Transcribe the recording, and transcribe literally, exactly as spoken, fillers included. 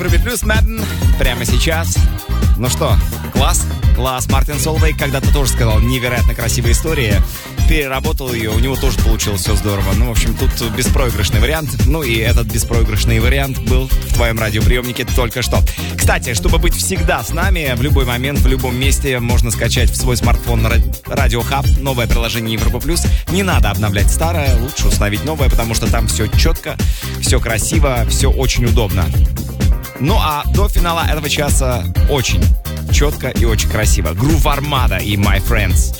Группе Плюс Madden прямо сейчас. Ну что, класс? Класс. Мартин Солвей когда-то тоже сказал, невероятно красивая история. Переработал ее, у него тоже получилось все здорово. Ну, в общем, тут беспроигрышный вариант. Ну и этот беспроигрышный вариант был в твоем радиоприемнике только что. Кстати, чтобы быть всегда с нами, в любой момент, в любом месте, можно скачать в свой смартфон Радио Хаб, новое приложение Европа Плюс. Не надо обновлять старое, лучше установить новое, потому что там все четко, все красиво, все очень удобно. Ну а до финала этого часа очень четко и очень красиво. Groove Armada и My Friends.